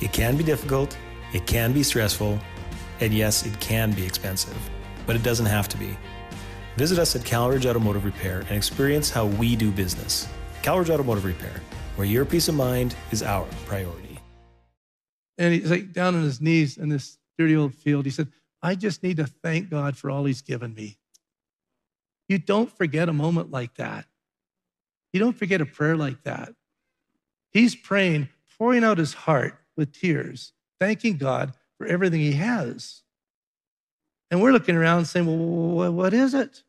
It can be difficult, it can be stressful, and yes, it can be expensive, but it doesn't have to be. Visit us at CalRidge Automotive Repair and experience how we do business. CalRidge Automotive Repair, where your peace of mind is our priority. And he's like down on his knees in this dirty old field. He said, I just need to thank God for all he's given me. You don't forget a moment like that. You don't forget a prayer like that. He's praying, pouring out his heart with tears, thanking God for everything he has. And we're looking around saying, well, what is it?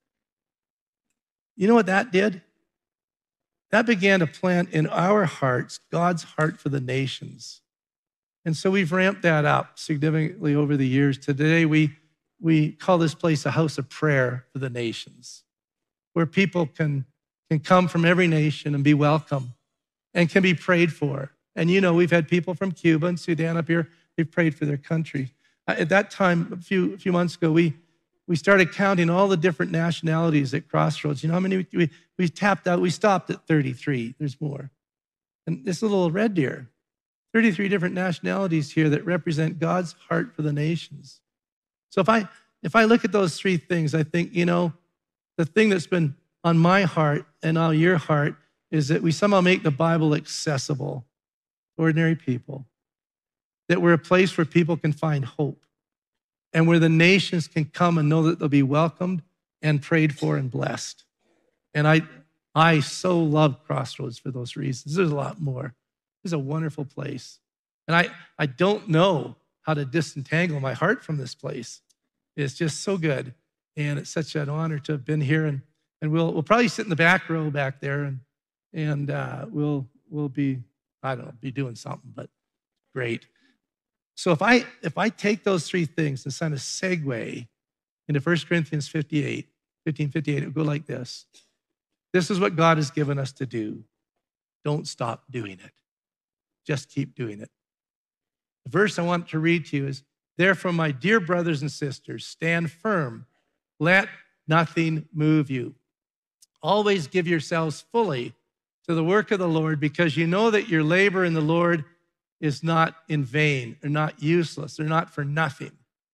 You know what that did? That began to plant in our hearts God's heart for the nations. And so we've ramped that up significantly over the years. Today, we call this place a house of prayer for the nations, where people can come from every nation and be welcome and can be prayed for. And you know, we've had people from Cuba and Sudan up here. They've prayed for their country. At that time, a few months ago, we started counting all the different nationalities at Crossroads. You know how many we tapped out? We stopped at 33. There's more. And this little red deer, 33 different nationalities here that represent God's heart for the nations. So if I look at those three things, I think, you know, the thing that's been on my heart and on your heart is that we somehow make the Bible accessible to ordinary people, that we're a place where people can find hope and where the nations can come and know that they'll be welcomed and prayed for and blessed. And I so love Crossroads for those reasons. There's a lot more. It's a wonderful place. And I don't know how to disentangle my heart from this place. It's just so good. And it's such an honor to have been here. And we'll probably sit in the back row back there and we'll be, I don't know, be doing something, but great. So if I take those three things and kind of segue into 1 Corinthians 15:58, it would go like this. This is what God has given us to do. Don't stop doing it. Just keep doing it. The verse I want to read to you is, therefore, my dear brothers and sisters, stand firm. Let nothing move you. Always give yourselves fully to the work of the Lord, because you know that your labor in the Lord is not in vain, or not useless, or not for nothing.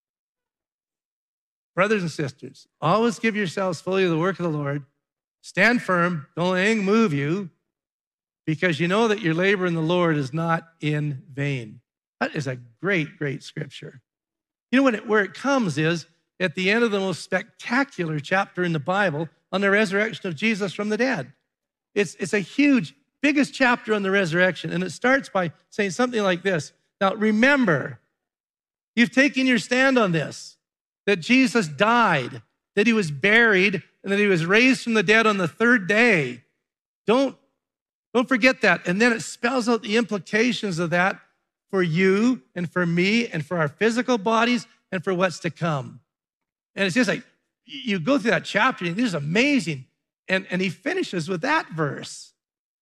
Brothers and sisters, always give yourselves fully to the work of the Lord. Stand firm, don't let anything move you, because you know that your labor in the Lord is not in vain. That is a great, great scripture. You know, where it comes is at the end of the most spectacular chapter in the Bible on the resurrection of Jesus from the dead. It's a huge, biggest chapter on the resurrection, and it starts by saying something like this. Now, remember, you've taken your stand on this, that Jesus died, that he was buried, and that he was raised from the dead on the third day. Don't forget that. And then it spells out the implications of that for you and for me and for our physical bodies and for what's to come. And it's just like, you go through that chapter, and this is amazing. And he finishes with that verse.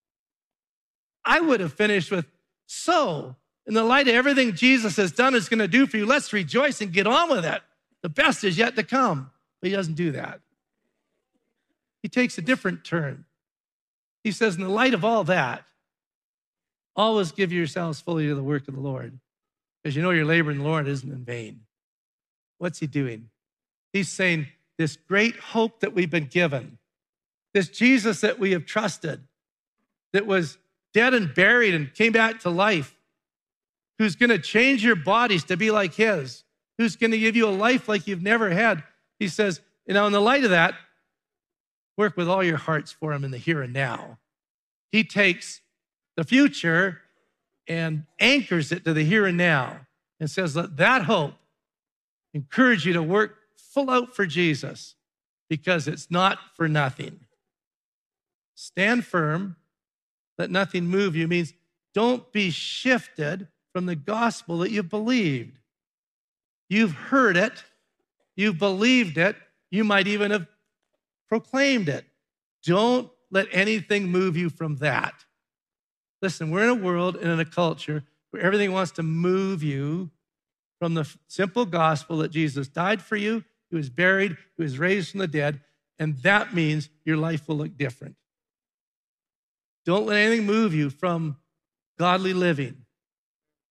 I would have finished with, so, in the light of everything Jesus has done, is going to do for you, let's rejoice and get on with it. The best is yet to come. But he doesn't do that. He takes a different turn. He says, in the light of all that, always give yourselves fully to the work of the Lord, because you know your labor in the Lord isn't in vain. What's he doing? He's saying, this great hope that we've been given, this Jesus that we have trusted, that was dead and buried and came back to life, who's going to change your bodies to be like his, who's going to give you a life like you've never had. He says, you know, in the light of that, work with all your hearts for him in the here and now. He takes the future and anchors it to the here and now and says, let that hope encourage you to work full out for Jesus, because it's not for nothing. Stand firm, let nothing move you means don't be shifted from the gospel that you've believed. You've heard it, you've believed it, you might even have proclaimed it. Don't let anything move you from that. Listen, we're in a world and in a culture where everything wants to move you from the simple gospel that Jesus died for you, he was buried, he was raised from the dead, and that means your life will look different. Don't let anything move you from godly living.